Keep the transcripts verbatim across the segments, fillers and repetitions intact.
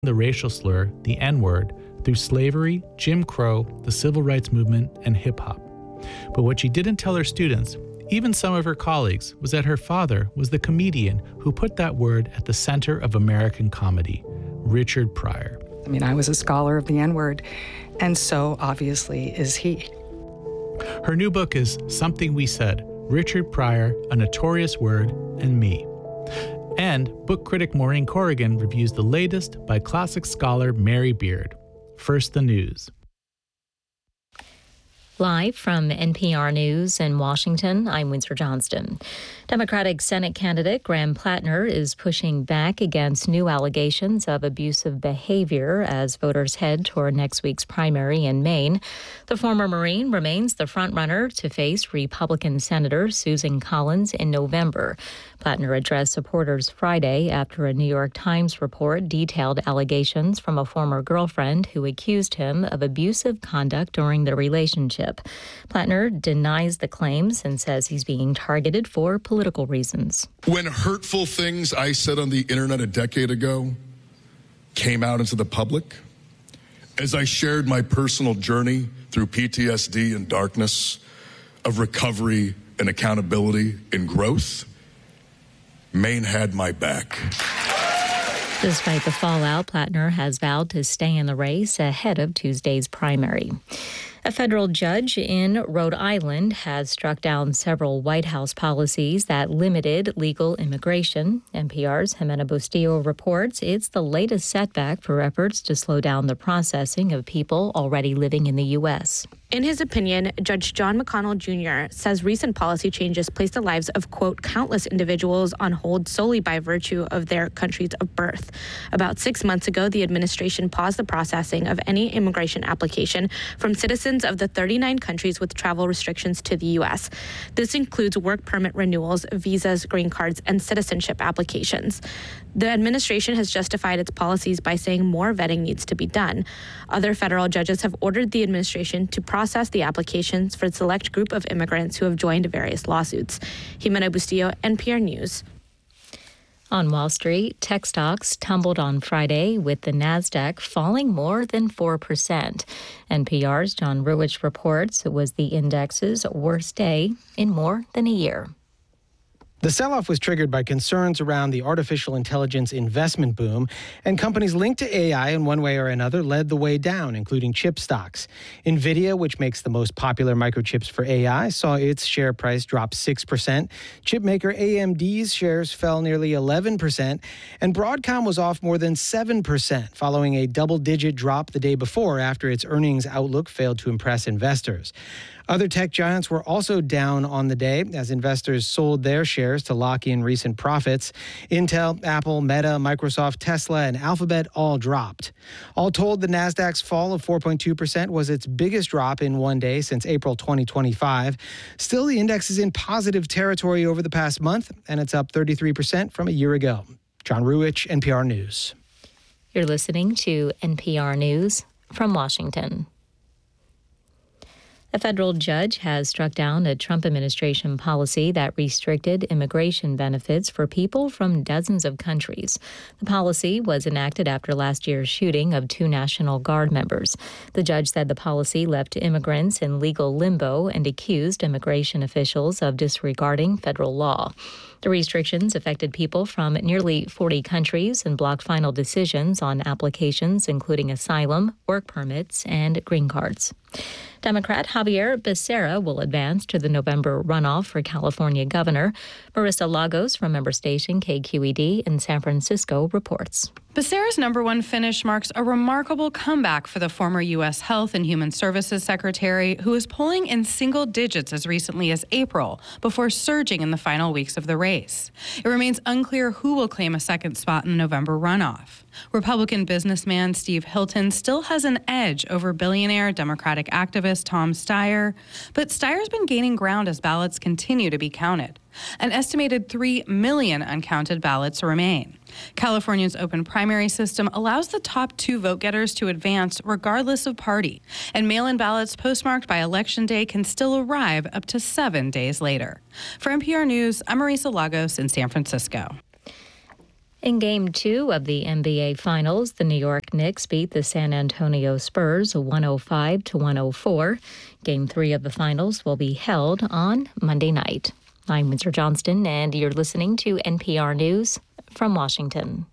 the racial slur, the N-word, through slavery, Jim Crow, the civil rights movement, and hip-hop. But what she didn't tell her students, even some of her colleagues, was that her father was the comedian who put that word at the center of American comedy, Richard Pryor. I mean, I was a scholar of the N-word, and so obviously is he. Her new book is Something We Said, Richard Pryor, A Notorious Word, and Me. And book critic Maureen Corrigan reviews the latest by classic scholar Mary Beard. First, the news. Live from N P R News in Washington, I'm Windsor Johnston. Democratic Senate candidate Graham Plattner is pushing back against new allegations of abusive behavior as voters head toward next week's primary in Maine. The former Marine remains the frontrunner to face Republican Senator Susan Collins in November. Plattner addressed supporters Friday after a New York Times report detailed allegations from a former girlfriend who accused him of abusive conduct during their relationship. Plattner denies the claims and says he's being targeted for political reasons. When hurtful things I said on the internet a decade ago came out into the public, as I shared my personal journey through P T S D and darkness, of recovery and accountability and growth, Maine had my back. Despite the fallout, Plattner has vowed to stay in the race ahead of Tuesday's primary. A federal judge in Rhode Island has struck down several White House policies that limited legal immigration. N P R's Jimena Bustillo reports it's the latest setback for efforts to slow down the processing of people already living in the U S. In his opinion, Judge John McConnell Junior says recent policy changes place the lives of, quote, countless individuals on hold solely by virtue of their countries of birth. About six months ago, the administration paused the processing of any immigration application from citizens of the thirty-nine countries with travel restrictions to the U S. This includes work permit renewals, visas, green cards, and citizenship applications. The administration has justified its policies by saying more vetting needs to be done. Other federal judges have ordered the administration to process the applications for a select group of immigrants who have joined various lawsuits. Jimena Bustillo, N P R News. On Wall Street, tech stocks tumbled on Friday with the Nasdaq falling more than four percent. N P R's John Ruwitch reports it was the index's worst day in more than a year. The sell-off was triggered by concerns around the artificial intelligence investment boom, and companies linked to A I in one way or another led the way down, including chip stocks. NVIDIA, which makes the most popular microchips for A I, saw its share price drop six percent. Chipmaker A M D's shares fell nearly eleven percent, and Broadcom was off more than seven percent, following a double-digit drop the day before after its earnings outlook failed to impress investors. Other tech giants were also down on the day as investors sold their shares to lock in recent profits. Intel, Apple, Meta, Microsoft, Tesla, and Alphabet all dropped. All told, the Nasdaq's fall of four point two percent was its biggest drop in one day since April twenty twenty-five. Still, the index is in positive territory over the past month, and it's up thirty-three percent from a year ago. John Ruwitch, N P R News. You're listening to N P R News from Washington. A federal judge has struck down a Trump administration policy that restricted immigration benefits for people from dozens of countries. The policy was enacted after last year's shooting of two National Guard members. The judge said the policy left immigrants in legal limbo and accused immigration officials of disregarding federal law. The restrictions affected people from nearly forty countries and blocked final decisions on applications including asylum, work permits, and green cards. Democrat Javier Becerra will advance to the November runoff for California governor. Marissa Lagos from member station K Q E D in San Francisco reports. Becerra's number one finish marks a remarkable comeback for the former U S Health and Human Services Secretary, who was polling in single digits as recently as April, before surging in the final weeks of the race. It remains unclear who will claim a second spot in the November runoff. Republican businessman Steve Hilton still has an edge over billionaire Democratic activist Tom Steyer, but Steyer's been gaining ground as ballots continue to be counted. An estimated three million uncounted ballots remain. California's open primary system allows the top two vote-getters to advance regardless of party, and mail-in ballots postmarked by Election Day can still arrive up to seven days later. For N P R News, I'm Marissa Lagos in San Francisco. In Game two of the N B A Finals, the New York Knicks beat the San Antonio Spurs one oh five to one oh four. Game three of the Finals will be held on Monday night. I'm Windsor Johnston, and you're listening to N P R News from Washington.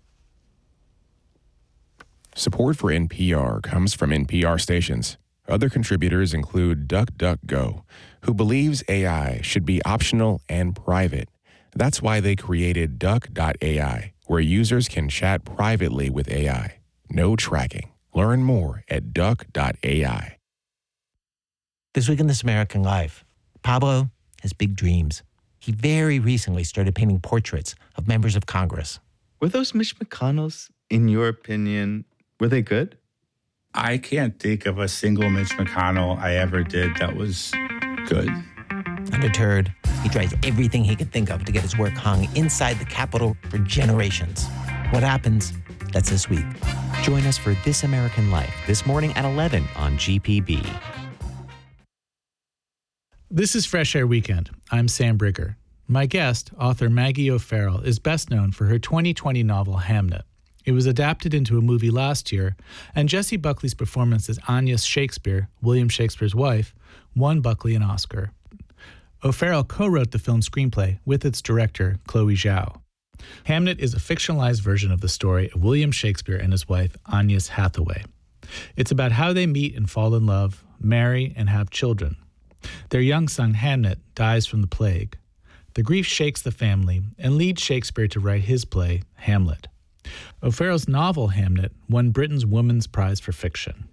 Support for N P R comes from N P R stations. Other contributors include DuckDuckGo, who believes A I should be optional and private. That's why they created Duck dot A I, where users can chat privately with A I. No tracking. Learn more at Duck dot A I. This week in This American Life, Pablo has big dreams. He very recently started painting portraits of members of Congress. Were those Mitch McConnells, in your opinion, were they good? I can't think of a single Mitch McConnell I ever did that was good. Undeterred, he tries everything he can think of to get his work hung inside the Capitol for generations. What happens? That's this week. Join us for This American Life this morning at eleven on G P B. This is Fresh Air Weekend. I'm Sam Brigger. My guest, author Maggie O'Farrell, is best known for her twenty twenty novel Hamnet. It was adapted into a movie last year, and Jessie Buckley's performance as Anya Shakespeare, William Shakespeare's wife, won Buckley an Oscar. O'Farrell co-wrote the film's screenplay with its director, Chloe Zhao. Hamnet is a fictionalized version of the story of William Shakespeare and his wife, Agnes Hathaway. It's about how they meet and fall in love, marry, and have children. Their young son, Hamnet, dies from the plague. The grief shakes the family and leads Shakespeare to write his play, Hamlet. O'Farrell's novel, Hamnet, won Britain's Women's Prize for Fiction.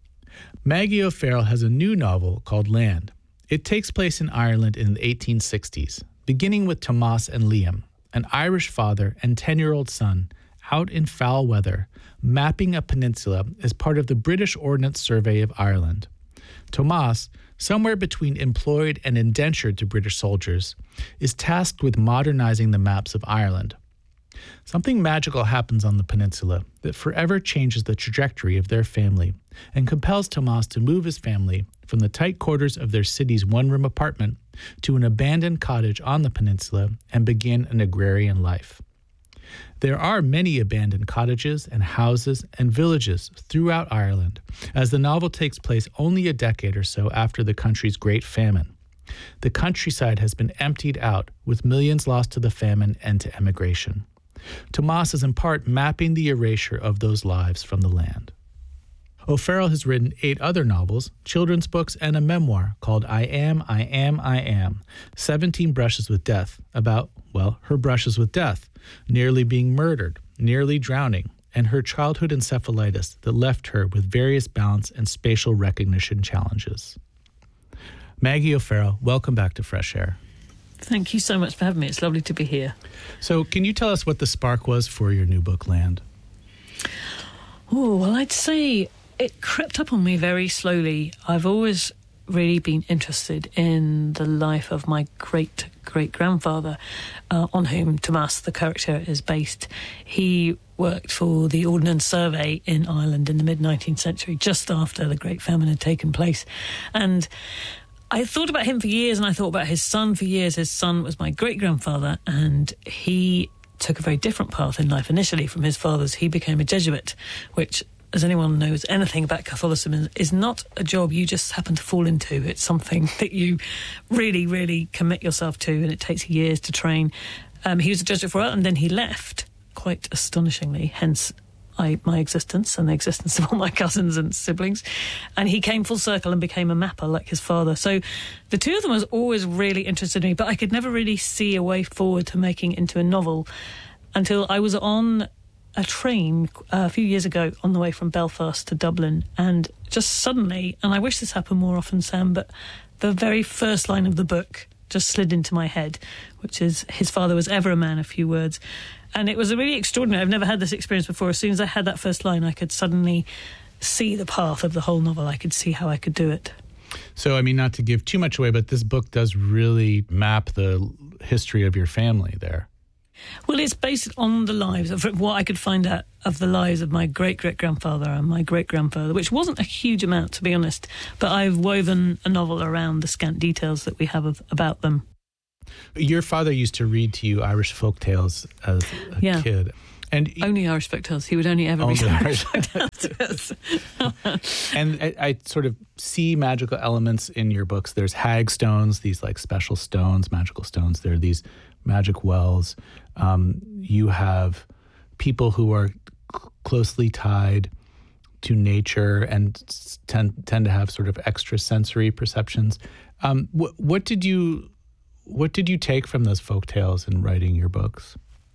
Maggie O'Farrell has a new novel called Land. It takes place in Ireland in the eighteen sixties, beginning with Tomas and Liam, an Irish father and ten-year-old son, out in foul weather, mapping a peninsula as part of the British Ordnance Survey of Ireland. Tomas, somewhere between employed and indentured to British soldiers, is tasked with modernizing the maps of Ireland. Something magical happens on the peninsula that forever changes the trajectory of their family and compels Tomas to move his family from the tight quarters of their city's one-room apartment to an abandoned cottage on the peninsula and begin an agrarian life. There are many abandoned cottages and houses and villages throughout Ireland, as the novel takes place only a decade or so after the country's Great Famine. The countryside has been emptied out, with millions lost to the famine and to emigration. Tomas is in part mapping the erasure of those lives from the land. O'Farrell has written eight other novels, children's books, and a memoir called I Am, I Am, I Am, seventeen Brushes with Death, about, well, her brushes with death, nearly being murdered, nearly drowning, and her childhood encephalitis that left her with various balance and spatial recognition challenges. Maggie O'Farrell, welcome back to Fresh Air. Thank you so much for having me. It's lovely to be here. So can you tell us what the spark was for your new book, Land? Oh, well, I'd say it crept up on me very slowly. I've always really been interested in the life of my great-great-grandfather, uh, on whom Tomas, the character, is based. He worked for the Ordnance Survey in Ireland in the mid-nineteenth century, just after the Great Famine had taken place. And I thought about him for years, and I thought about his son for years. His son was my great-grandfather, and he took a very different path in life initially from his father's. He became a Jesuit, which, as anyone knows anything about Catholicism, is not a job you just happen to fall into. It's something that you really, really commit yourself to, and it takes years to train. Um, he was a Jesuit for a while, and then he left, quite astonishingly, hence I, my existence and the existence of all my cousins and siblings. And he came full circle and became a mapper like his father. So the two of them was always really interested in me, but I could never really see a way forward to making it into a novel until I was on a train uh, a few years ago on the way from Belfast to Dublin, and just suddenly, and I wish this happened more often, Sam, but the very first line of the book just slid into my head, which is, his father was ever a man of few words. And it was a really extraordinary, I've never had this experience before. As soon as I had that first line, I could suddenly see the path of the whole novel. I could see how I could do it. So, I mean, not to give too much away, but this book does really map the history of your family there. Well, it's based on the lives of what I could find out of the lives of my great-great-grandfather and my great-grandfather, which wasn't a huge amount, to be honest. But I've woven a novel around the scant details that we have of, about them. Your father used to read to you Irish folk tales as a yeah. kid. And only Irish folk tales. He would only ever only read Irish Irish folk tales to us. And I, I sort of see magical elements in your books. There's hag stones, these like special stones, magical stones. There are these magic wells. Um, you have people who are c- closely tied to nature and tend tend to have sort of extrasensory perceptions. Um, wh- what did you what did you take from those folk tales in writing your books?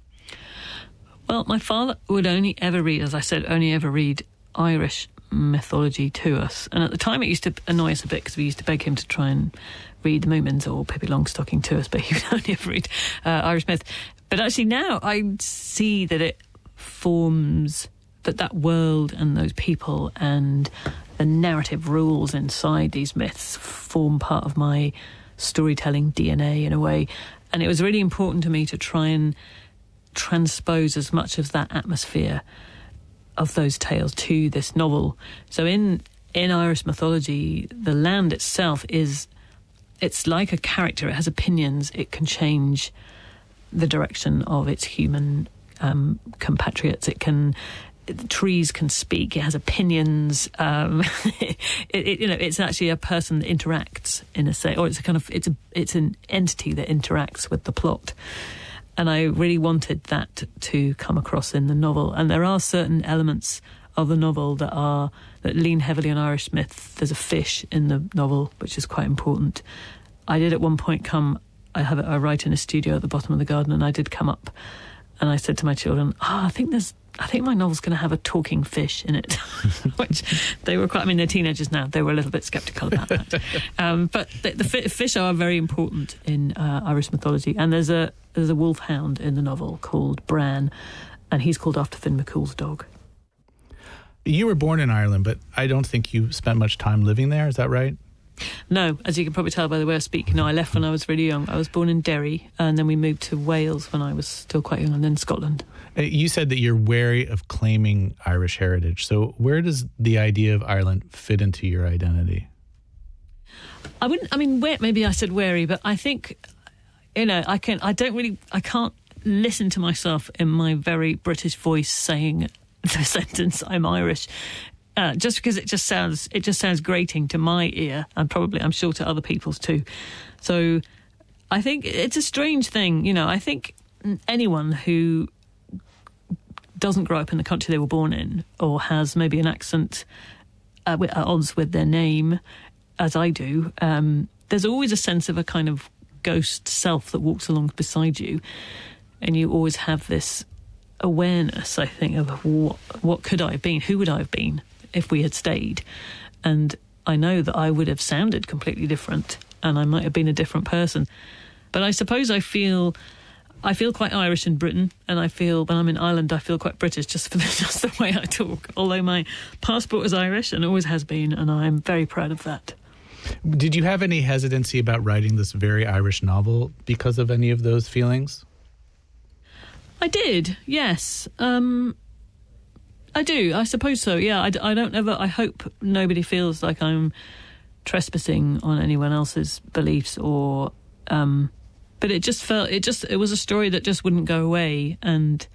Well, my father would only ever read, as I said, only ever read Irish mythology to us. And at the time it used to annoy us a bit because we used to beg him to try and read the Moomins or Pippi Longstocking to us, but he would only ever read uh, Irish myth. But actually now I see that it forms, that that world and those people and the narrative rules inside these myths form part of my storytelling D N A in a way. And it was really important to me to try and transpose as much of that atmosphere of those tales to this novel. So in in Irish mythology, the land itself is, it's like a character. It has opinions. It can change the direction of its human um, compatriots. It can, the trees can speak. It has opinions. Um, it, it, you know, it's actually a person that interacts in a say, or it's a kind of it's a it's an entity that interacts with the plot. And I really wanted that to come across in the novel. And there are certain elements of the novel that are that lean heavily on Irish myth. There's a fish in the novel, which is quite important. I did at one point come, I have it, I write in a studio at the bottom of the garden, and I did come up and I said to my children, oh, I think there's, I think my novel's going to have a talking fish in it, which they were quite, I mean, they're teenagers now. They were a little bit sceptical about that. um, but the, the fish are very important in uh, Irish mythology. And there's a, there's a wolfhound in the novel called Bran, and he's called after Finn McCool's dog. You were born in Ireland, but I don't think you spent much time living there. Is that right? No, as you can probably tell by the way I speak. No, I left when I was really young. I was born in Derry, and then we moved to Wales when I was still quite young, and then Scotland. You said that you're wary of claiming Irish heritage. So where does the idea of Ireland fit into your identity? I wouldn't, I mean, where, maybe I said wary, but I think, you know, I can, I don't really, I can't listen to myself in my very British voice saying the sentence, I'm Irish. Uh, just because it just sounds it just sounds grating to my ear, and probably I'm sure to other people's too. So I think it's a strange thing, you know. I think anyone who doesn't grow up in the country they were born in, or has maybe an accent uh, at odds with their name, as I do, um, there's always a sense of a kind of ghost self that walks along beside you, and you always have this awareness, I think, of what what could I have been, who would I have been if we had stayed. And I know that I would have sounded completely different, and I might have been a different person. But I suppose I feel I feel quite Irish in Britain, and I feel when I'm in Ireland I feel quite British just for the, just the way I talk, although my passport is Irish and always has been, and I'm very proud of that. Did you have any hesitancy about writing this very Irish novel because of any of those feelings? I did, yes. Um, I do, I suppose so, yeah. I, I don't ever, I hope nobody feels like I'm trespassing on anyone else's beliefs or... Um, but it just felt, it just, it was a story that just wouldn't go away, and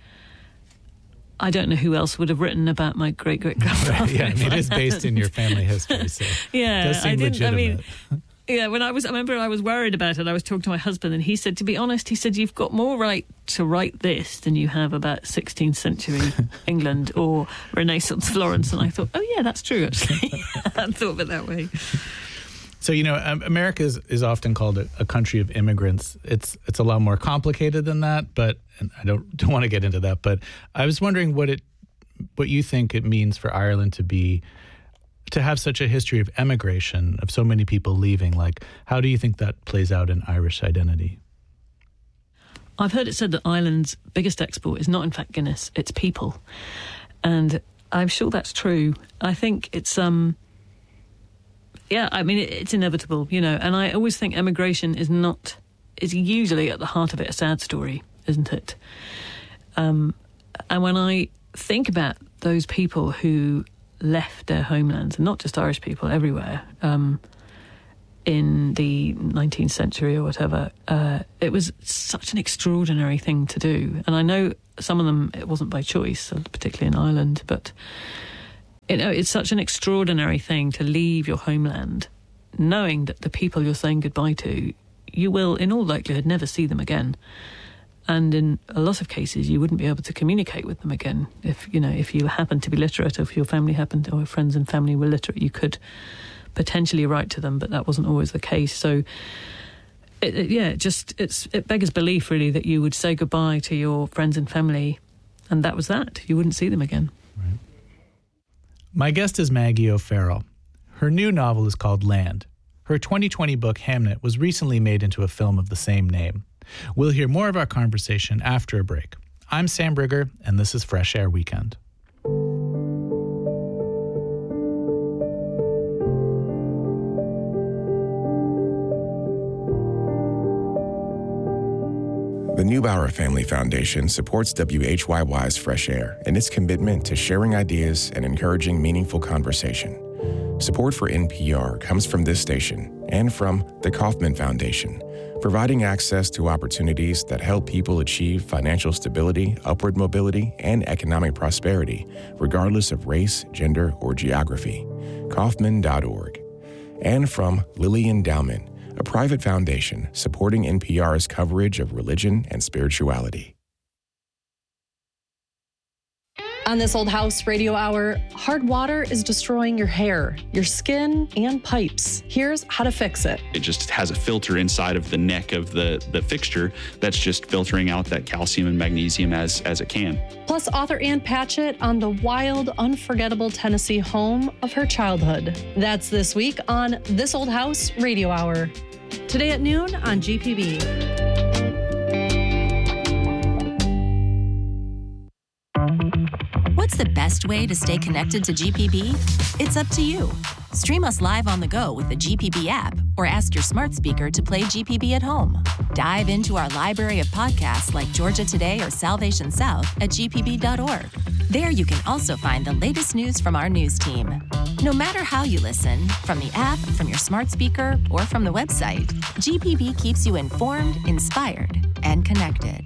I don't know who else would have written about my great-great-grandfather. Right, yeah, I mean, it is based in your family history, so yeah, it does seem I didn't, legitimate. I mean, yeah, when I was, I remember I was worried about it. I was talking to my husband, and he said, to be honest, he said, you've got more right to write this than you have about sixteenth century England or Renaissance Florence. And I thought, oh yeah, that's true, actually. I hadn't thought of it that way. So, you know, um, America is, is often called a, a country of immigrants. It's it's a lot more complicated than that, but and I don't don't want to get into that. But I was wondering what it what you think it means for Ireland to be to have such a history of emigration, of so many people leaving. Like, how do you think that plays out in Irish identity? I've heard it said that Ireland's biggest export is not, in fact, Guinness, it's people. And I'm sure that's true. I think it's, um, yeah, I mean, it, it's inevitable, you know, and I always think emigration is not, is usually at the heart of it a sad story, isn't it? Um, and when I think about those people who left their homelands, and not just Irish people, everywhere, um, in the nineteenth century or whatever. Uh, it was such an extraordinary thing to do. And I know some of them, it wasn't by choice, particularly in Ireland, but you know, it's such an extraordinary thing to leave your homeland, knowing that the people you're saying goodbye to, you will, in all likelihood, never see them again. And in a lot of cases, you wouldn't be able to communicate with them again. If, you know, if you happened to be literate, or if your family happened, or friends and family were literate, you could potentially write to them, but that wasn't always the case. So, it, it, yeah, it just it's it beggars belief, really, that you would say goodbye to your friends and family, and that was that. You wouldn't see them again. Right. My guest is Maggie O'Farrell. Her new novel is called Land. Her twenty twenty book, Hamnet, was recently made into a film of the same name. We'll hear more of our conversation after a break. I'm Sam Brigger, and this is Fresh Air Weekend. The Neubauer Family Foundation supports W H Y Y's Fresh Air and its commitment to sharing ideas and encouraging meaningful conversation. Support for N P R comes from this station and from the Kauffman Foundation, providing access to opportunities that help people achieve financial stability, upward mobility, and economic prosperity, regardless of race, gender, or geography. Kauffman dot org. And from Lilly Endowment, a private foundation supporting N P R's coverage of religion and spirituality. On This Old House Radio Hour, hard water is destroying your hair, your skin, and pipes. Here's how to fix it. It just has a filter inside of the neck of the, the fixture that's just filtering out that calcium and magnesium as, as it can. Plus, author Ann Patchett on the wild, unforgettable Tennessee home of her childhood. That's this week on This Old House Radio Hour. Today at noon on G P B. What's the best way to stay connected to G P B? It's up to you. Stream us live on the go with the G P B app, or ask your smart speaker to play G P B at home. Dive into our library of podcasts like Georgia Today or Salvation South at G P B dot org. There you can also find the latest news from our news team. No matter how you listen, from the app, from your smart speaker, or from the website, G P B keeps you informed, inspired, and connected.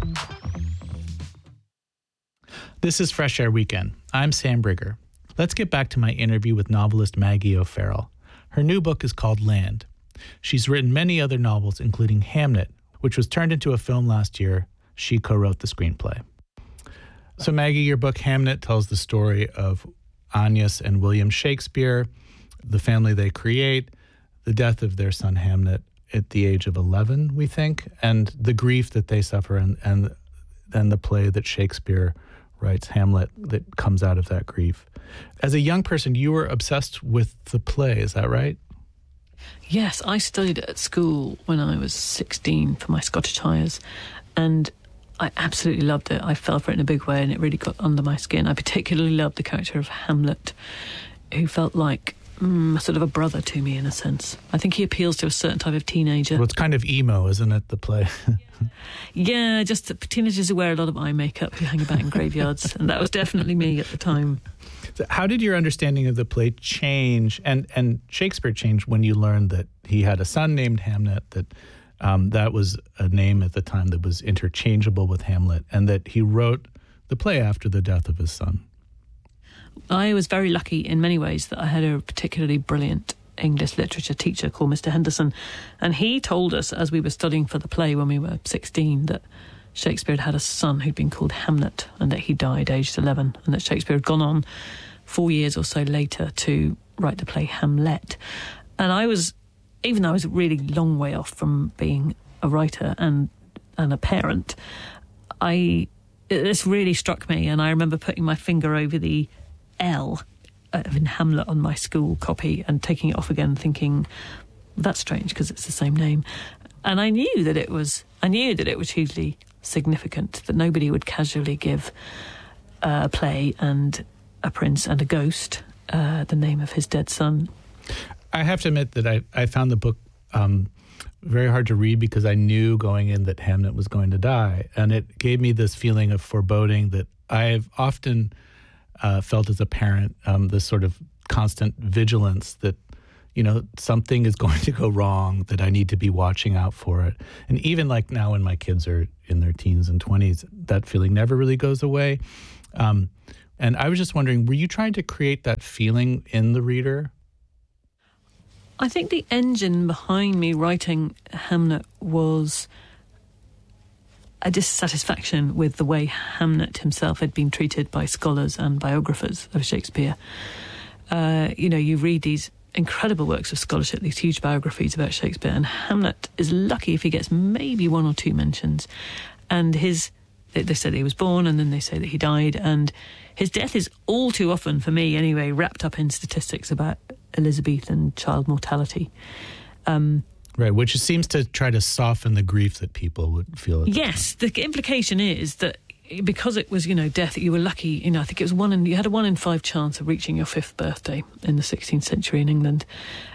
This is Fresh Air Weekend. I'm Sam Brigger. Let's get back to my interview with novelist Maggie O'Farrell. Her new book is called Land. She's written many other novels, including Hamnet, which was turned into a film last year. She co-wrote the screenplay. So Maggie, your book Hamnet tells the story of Agnes and William Shakespeare, the family they create, the death of their son Hamnet at the age of eleven, we think, and the grief that they suffer, and and then the play that Shakespeare writes, Hamlet, that comes out of that grief. As a young person, you were obsessed with the play, is that right? Yes, I studied at school when I was sixteen for my Scottish Highers, and I absolutely loved it. I fell for it in a big way, and it really got under my skin. I particularly loved the character of Hamlet, who felt like mm, sort of a brother to me in a sense. I think he appeals to a certain type of teenager. Well, it's kind of emo, isn't it, the play? Yeah, just teenagers who wear a lot of eye makeup, who hang about in graveyards, and that was definitely me at the time. So how did your understanding of the play change, and, and Shakespeare change, when you learned that he had a son named Hamnet, that um, that was a name at the time that was interchangeable with Hamlet, and that he wrote the play after the death of his son? I was very lucky in many ways that I had a particularly brilliant English literature teacher called Mister Henderson, and he told us as we were studying for the play when we were sixteen that Shakespeare had had a son who'd been called Hamnet, and that he died aged eleven, and that Shakespeare had gone on four years or so later to write the play Hamlet. And I was, even though I was a really long way off from being a writer and and a parent, I this really struck me, and I remember putting my finger over the L in Hamlet on my school copy and taking it off again, thinking, that's strange because it's the same name. And I knew that it was, I knew that it was hugely significant, that nobody would casually give uh, a play and a prince and a ghost uh, the name of his dead son. I have to admit that I, I found the book um, very hard to read because I knew going in that Hamnet was going to die. And it gave me this feeling of foreboding that I've often uh, felt as a parent, um, this sort of constant vigilance that, you know, something is going to go wrong, that I need to be watching out for it. And even like now when my kids are in their teens and twenties, that feeling never really goes away. Um, and I was just wondering, were you trying to create that feeling in the reader? I think the engine behind me writing Hamnet was a dissatisfaction with the way Hamnet himself had been treated by scholars and biographers of Shakespeare. Uh, you know, you read these incredible works of scholarship, these huge biographies about Shakespeare, and Hamlet is lucky if he gets maybe one or two mentions. And his, they, they said he was born, and then they say that he died, and his death is all too often, for me anyway, wrapped up in statistics about Elizabethan child mortality. Um, Right, which seems to try to soften the grief that people would feel. At yes, the, the implication is that because it was, you know, death, you were lucky. You know, I think it was one in, you had a one in five chance of reaching your fifth birthday in the sixteenth century in England.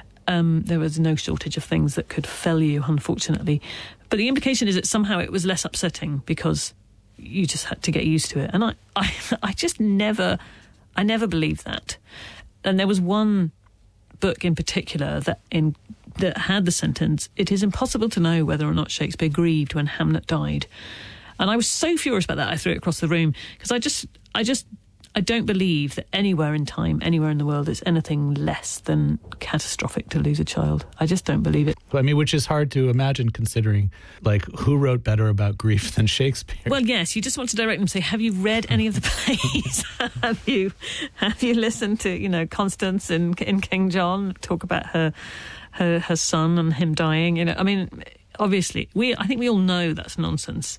Um, there was no shortage of things that could fell you, unfortunately. But the implication is that somehow it was less upsetting because you just had to get used to it. And I, I, I just never, I never believed that. And there was one book in particular that in that had the sentence, "It is impossible to know whether or not Shakespeare grieved when Hamlet died." And I was so furious about that, I threw it across the room, because I just, I just, I don't believe that anywhere in time, anywhere in the world, it's anything less than catastrophic to lose a child. I just don't believe it. I mean, which is hard to imagine considering, like, who wrote better about grief than Shakespeare? Well, yes, you just want to direct them and say, have you read any of the plays? have you have you listened to, you know, Constance in, in King John talk about her, her, her son and him dying? You know, I mean, obviously, we I think we all know that's nonsense.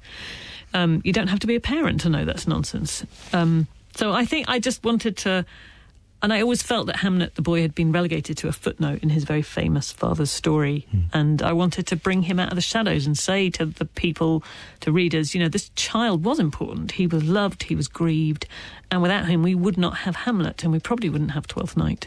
Um, you don't have to be a parent to know that's nonsense. Um, so I think I just wanted to, and I always felt that Hamnet, the boy, had been relegated to a footnote in his very famous father's story. Mm. And I wanted to bring him out of the shadows and say to the people, to readers, you know, this child was important. He was loved, he was grieved. And without him, we would not have Hamlet, and we probably wouldn't have Twelfth Night.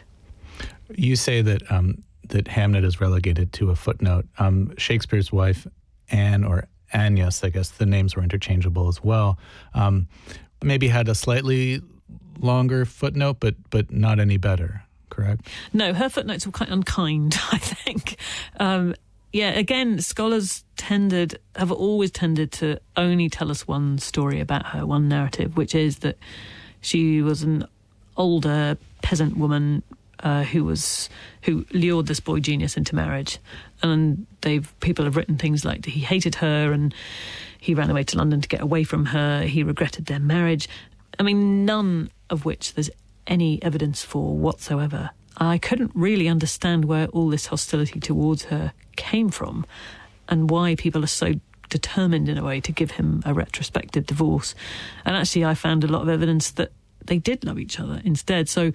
You say that um, that Hamnet is relegated to a footnote. Um, Shakespeare's wife, Anne, or Agnes, I guess the names were interchangeable as well, um, maybe had a slightly longer footnote, but but not any better, correct? No, her footnotes were quite unkind, I think. Um, yeah, again, scholars tended, have always tended to only tell us one story about her, one narrative, which is that she was an older peasant woman Uh, who was who lured this boy genius into marriage, and they've people have written things like that he hated her and he ran away to London to get away from her. He regretted their marriage. I mean, none of which there's any evidence for whatsoever. I couldn't really understand where all this hostility towards her came from, and why people are so determined in a way to give him a retrospective divorce. And actually, I found a lot of evidence that they did love each other instead. So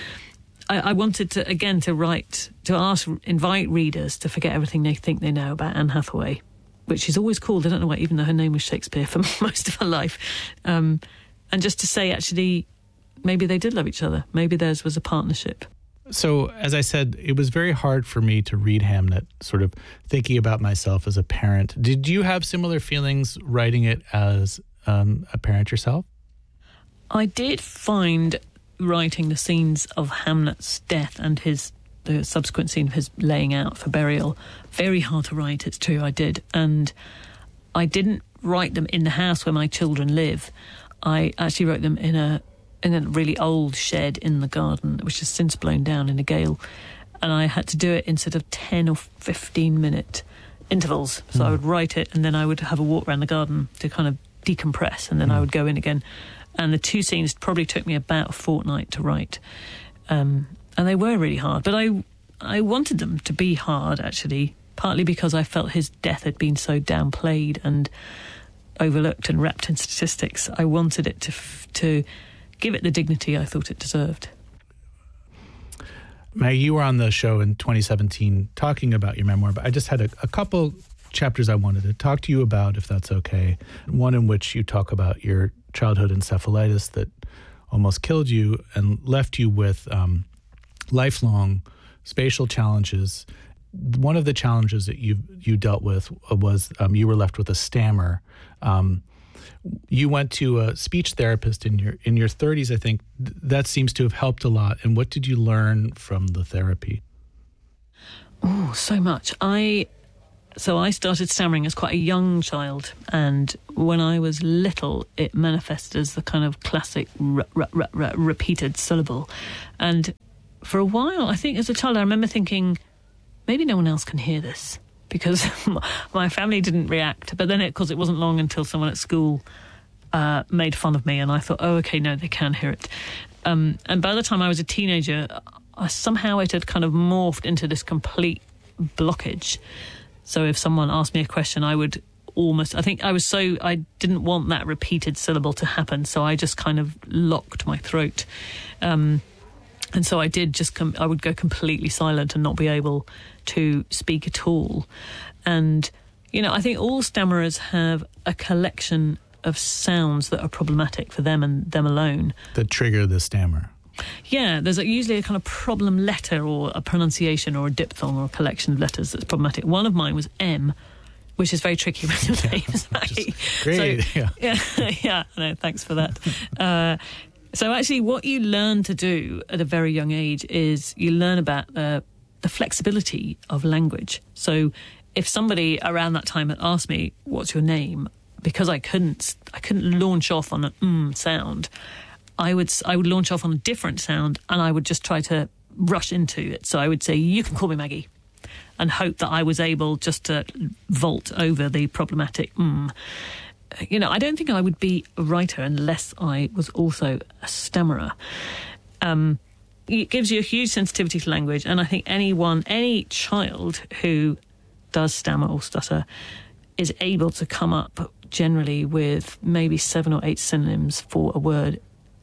I, I wanted to, again, to write, to ask, invite readers to forget everything they think they know about Anne Hathaway, which she's always called, I don't know why, even though her name was Shakespeare for most of her life. Um, and just to say, actually, maybe they did love each other. Maybe theirs was a partnership. So, as I said, it was very hard for me to read Hamnet, sort of thinking about myself as a parent. Did you have similar feelings writing it as um, a parent yourself? I did find writing the scenes of Hamlet's death and his the subsequent scene of his laying out for burial very hard to write. It's true, I did. And I didn't write them in the house where my children live. I actually wrote them in a in a really old shed in the garden, which has since blown down in a gale. And I had to do it in sort of ten or fifteen minute intervals. So mm. I would write it, and then I would have a walk around the garden to kind of decompress, and then mm. I would go in again. And the two scenes probably took me about a fortnight to write. Um, and they were really hard. But I I wanted them to be hard, actually, partly because I felt his death had been so downplayed and overlooked and wrapped in statistics. I wanted it to to give it the dignity I thought it deserved. Maggie, you were on the show in twenty seventeen talking about your memoir, but I just had a, a couple chapters I wanted to talk to you about, if that's okay. One in which you talk about your childhood encephalitis that almost killed you and left you with um, lifelong spatial challenges. One of the challenges that you you dealt with was um, you were left with a stammer. Um, you went to a speech therapist in your in your thirties, I think. That seems to have helped a lot. And what did you learn from the therapy? Oh, so much. I so I started stammering as quite a young child, and when I was little, it manifested as the kind of classic r- r- r- r- repeated syllable. And for a while, I think as a child, I remember thinking, maybe no one else can hear this, because my family didn't react. But then, of course, it wasn't long until someone at school uh, made fun of me, and I thought, oh, okay, no, they can hear it. Um, and by the time I was a teenager, I, somehow it had kind of morphed into this complete blockage. So if someone asked me a question, I would almost, I think I was so, I didn't want that repeated syllable to happen, so I just kind of locked my throat. Um, and so I did just, com- I would go completely silent and not be able to speak at all. And, you know, I think all stammerers have a collection of sounds that are problematic for them and them alone. That trigger the stammer. Yeah, there's a, usually a kind of problem letter or a pronunciation or a diphthong or a collection of letters that's problematic. One of mine was M, which is very tricky when your name is Maggie. Great, so, yeah. Yeah, yeah, no, thanks for that. Uh, so actually what you learn to do at a very young age is you learn about uh, the flexibility of language. So if somebody around that time had asked me, what's your name? Because I couldn't, I couldn't launch off on an mm sound, I would I would launch off on a different sound, and I would just try to rush into it. So I would say, you can call me Maggie, and hope that I was able just to vault over the problematic mm. You know, I don't think I would be a writer unless I was also a stammerer. Um, it gives you a huge sensitivity to language, and I think anyone, any child who does stammer or stutter is able to come up generally with maybe seven or eight synonyms for a word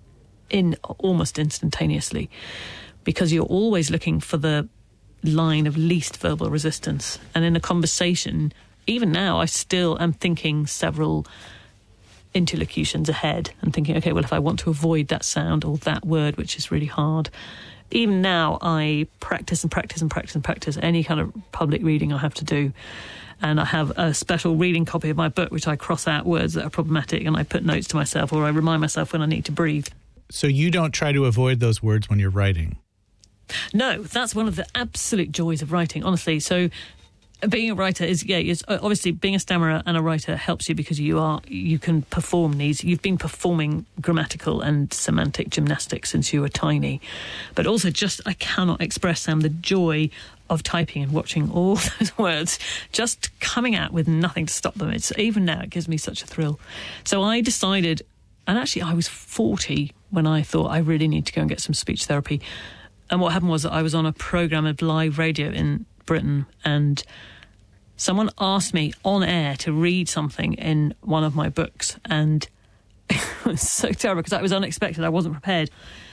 in almost instantaneously, because you're always looking for the line of least verbal resistance. And in a conversation, even now, I still am thinking several interlocutions ahead and thinking, okay, well, if I want to avoid that sound or that word, which is really hard, even now I practice and practice and practice and practice any kind of public reading I have to do. And I have a special reading copy of my book, which I cross out words that are problematic, and I put notes to myself, or I remind myself when I need to breathe. So you don't try to avoid those words when you're writing? No, that's one of the absolute joys of writing, honestly. So being a writer is, yeah, it's, obviously being a stammerer and a writer helps you because you are, you can perform these. You've been performing grammatical and semantic gymnastics since you were tiny. But also just, I cannot express, Sam, the joy of typing and watching all those words just coming out with nothing to stop them. It's even now, it gives me such a thrill. So I decided, and actually I was forty when I thought I really need to go and get some speech therapy. And what happened was that I was on a programme of live radio in Britain, and someone asked me on air to read something in one of my books, and it was so terrible because that was unexpected. I wasn't prepared.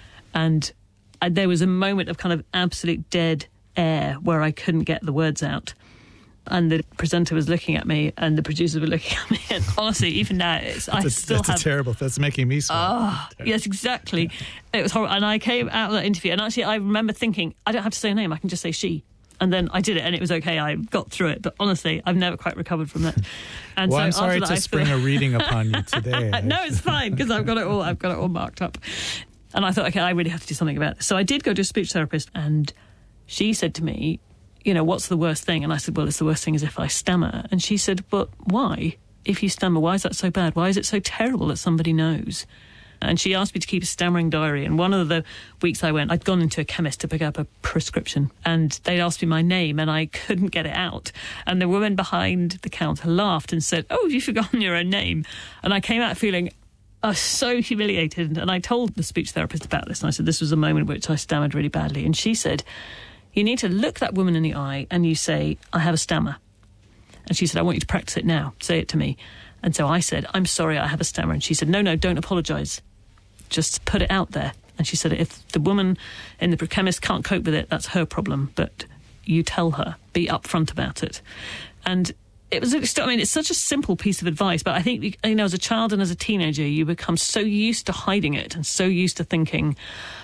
And I, there was a moment of kind of absolute dead air where I couldn't get the words out. And the presenter was looking at me, and the producers were looking at me. And honestly, even now, it's, I a, still that's have... That's terrible. That's making me sweat. Oh, yes, exactly. It was horrible. And I came out of that interview, and actually I remember thinking, I don't have to say a name, I can just say she. And then I did it, and it was okay. I got through it. But honestly, I've never quite recovered from that. And well, so I'm sorry that, to I spring feel... a reading upon you today. No, it's fine, because I've got it all. I've got it all marked up. And I thought, okay, I really have to do something about this. So I did go to a speech therapist, and she said to me, you know, what's the worst thing? And I said, well, it's the worst thing is if I stammer. And she said, but why? If you stammer, why is that so bad? Why is it so terrible that somebody knows? And she asked me to keep a stammering diary. And one of the weeks I went, I'd gone into a chemist to pick up a prescription, and they'd asked me my name, and I couldn't get it out. And the woman behind the counter laughed and said, oh, you've forgotten your own name. And I came out feeling uh, so humiliated. And I told the speech therapist about this. And I said, this was a moment which I stammered really badly. And she said, you need to look that woman in the eye and you say, I have a stammer. And she said, I want you to practice it now. Say it to me. And so I said, I'm sorry, I have a stammer. And she said, no, no, don't apologise. Just put it out there. And she said, if the woman in the chemist can't cope with it, that's her problem. But you tell her, be upfront about it. And it was, I mean, it's such a simple piece of advice, but I think, you know, as a child and as a teenager, you become so used to hiding it and so used to thinking,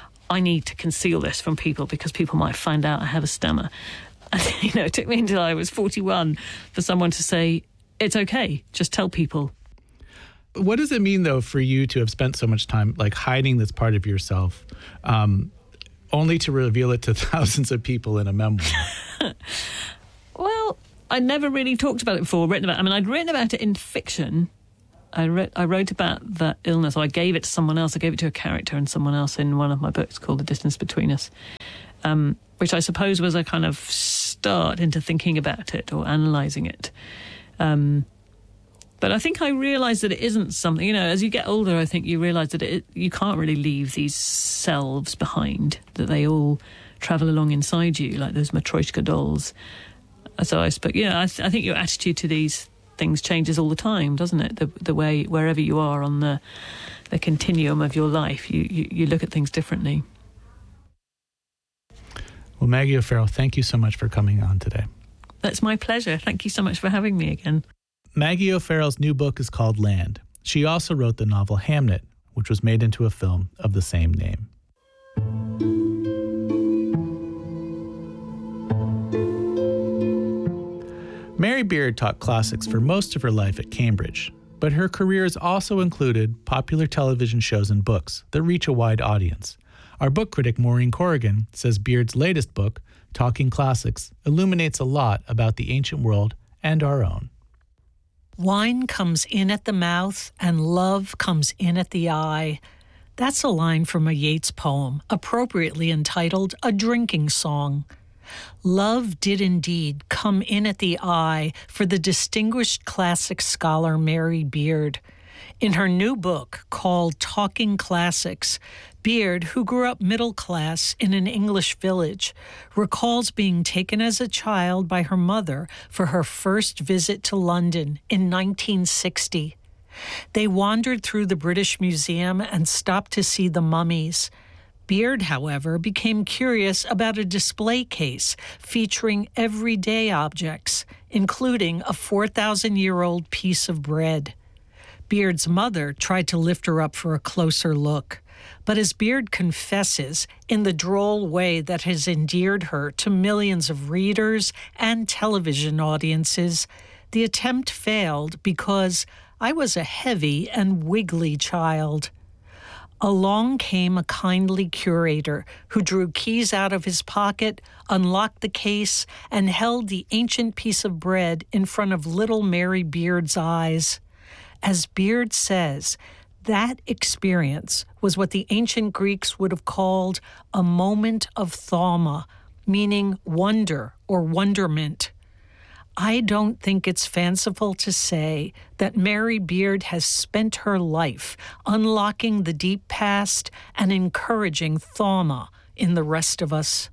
I need to conceal this from people because people might find out I have a stammer. And, you know, it took me until I was forty-one for someone to say, it's okay, just tell people. What does it mean, though, for you to have spent so much time, like, hiding this part of yourself, um, only to reveal it to thousands of people in a memoir? Well, I'd never really talked about it before, written about it. I mean, I'd written about it in fiction. I, re- I wrote about that illness, or I gave it to someone else. I gave it to a character and someone else in one of my books called The Distance Between Us, um, which I suppose was a kind of start into thinking about it or analysing it. Um, but I think I realised that it isn't something, you know, as you get older, I think you realise that it, you can't really leave these selves behind, that they all travel along inside you, like those Matryoshka dolls. So I suppose, yeah, I, th- I think your attitude to these things changes all the time, doesn't it? The the way, wherever you are on the the continuum of your life, you, you, you look at things differently. Well, Maggie O'Farrell, thank you so much for coming on today. That's my pleasure. Thank you so much for having me again. Maggie O'Farrell's new book is called Land. She also wrote the novel Hamnet, which was made into a film of the same name. Mary Beard taught classics for most of her life at Cambridge, but her career has also included popular television shows and books that reach a wide audience. Our book critic Maureen Corrigan says Beard's latest book, Talking Classics, illuminates a lot about the ancient world and our own. Wine comes in at the mouth and love comes in at the eye. That's a line from a Yeats poem, appropriately entitled A Drinking Song. Love did indeed come in at the eye for the distinguished classic scholar Mary Beard. In her new book called Talking Classics, Beard, who grew up middle class in an English village, recalls being taken as a child by her mother for her first visit to London in nineteen sixty. They wandered through the British Museum and stopped to see the mummies. Beard, however, became curious about a display case featuring everyday objects, including a four thousand year old piece of bread. Beard's mother tried to lift her up for a closer look, but as Beard confesses, in the droll way that has endeared her to millions of readers and television audiences, the attempt failed because I was a heavy and wiggly child. Along came a kindly curator who drew keys out of his pocket, unlocked the case, and held the ancient piece of bread in front of little Mary Beard's eyes. As Beard says, that experience was what the ancient Greeks would have called a moment of thauma, meaning wonder or wonderment. I don't think it's fanciful to say that Mary Beard has spent her life unlocking the deep past and encouraging thauma in the rest of us.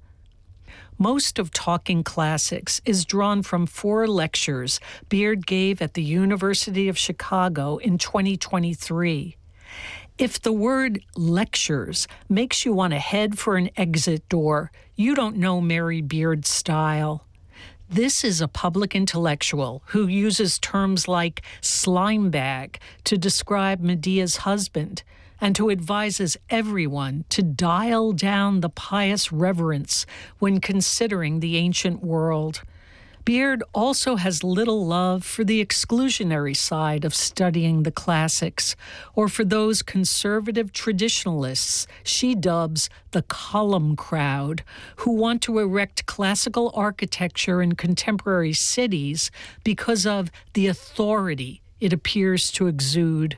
Most of Talking Classics is drawn from four lectures Beard gave at the University of Chicago in twenty twenty-three. If the word lectures makes you want to head for an exit door, you don't know Mary Beard's style. This is a public intellectual who uses terms like slime bag to describe Medea's husband and who advises everyone to dial down the pious reverence when considering the ancient world. Beard also has little love for the exclusionary side of studying the classics, or for those conservative traditionalists she dubs the column crowd, who want to erect classical architecture in contemporary cities because of the authority it appears to exude.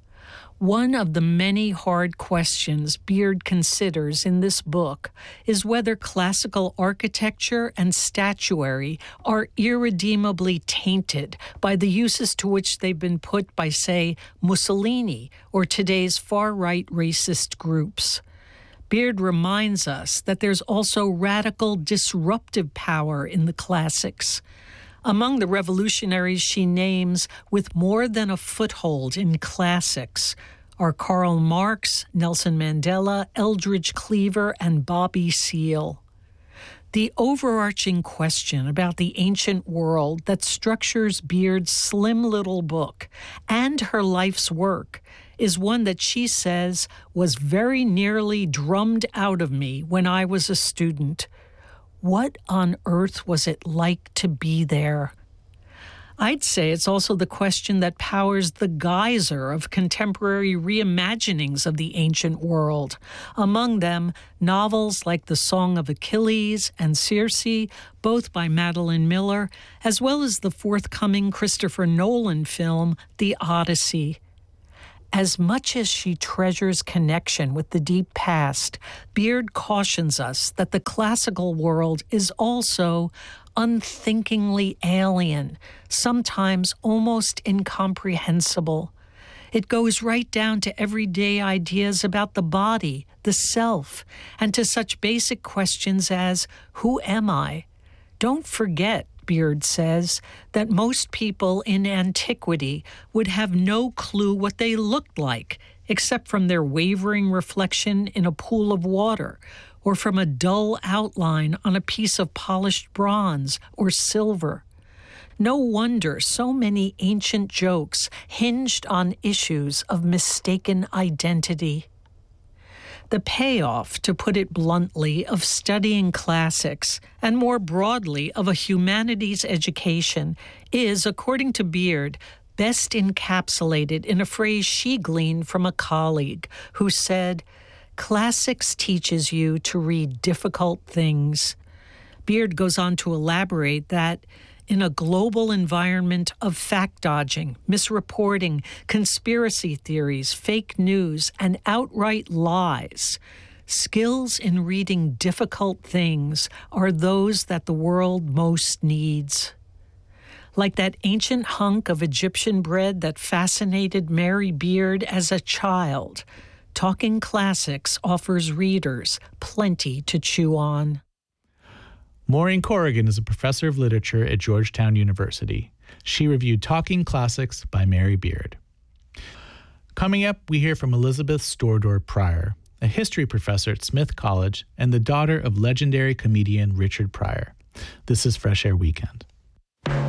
One of the many hard questions Beard considers in this book is whether classical architecture and statuary are irredeemably tainted by the uses to which they've been put by, say, Mussolini or today's far-right racist groups. Beard reminds us that there's also radical disruptive power in the classics. Among the revolutionaries she names with more than a foothold in classics are Karl Marx, Nelson Mandela, Eldridge Cleaver, and Bobby Seale. The overarching question about the ancient world that structures Beard's slim little book and her life's work is one that she says was very nearly drummed out of me when I was a student. What on earth was it like to be there? I'd say it's also the question that powers the geyser of contemporary reimaginings of the ancient world. Among them, novels like The Song of Achilles and Circe, both by Madeline Miller, as well as the forthcoming Christopher Nolan film, The Odyssey. As much as she treasures connection with the deep past, Beard cautions us that the classical world is also unthinkingly alien, sometimes almost incomprehensible. It goes right down to everyday ideas about the body, the self, and to such basic questions as, who am I? Don't forget, Beard says, that most people in antiquity would have no clue what they looked like, except from their wavering reflection in a pool of water, or from a dull outline on a piece of polished bronze or silver. No wonder so many ancient jokes hinged on issues of mistaken identity. The payoff, to put it bluntly, of studying classics, and more broadly of a humanities education, is, according to Beard, best encapsulated in a phrase she gleaned from a colleague who said, "Classics teaches you to read difficult things." Beard goes on to elaborate that in a global environment of fact-dodging, misreporting, conspiracy theories, fake news, and outright lies, skills in reading difficult things are those that the world most needs. Like that ancient hunk of Egyptian bread that fascinated Mary Beard as a child, Talking Classics offers readers plenty to chew on. Maureen Corrigan is a professor of literature at Georgetown University. She reviewed Talking Classics by Mary Beard. Coming up, we hear from Elizabeth Stordor Pryor, a history professor at Smith College and the daughter of legendary comedian Richard Pryor. This is Fresh Air Weekend.